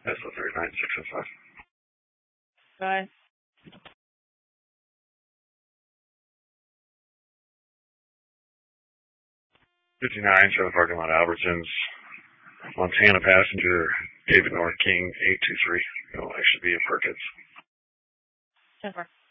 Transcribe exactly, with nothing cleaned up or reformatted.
S O thirty-nine six oh five. Bye. fifty-nine, seven parking lot, Albertsons. Montana passenger, David North King, eight two three. It'll actually be a Perkins. ten four.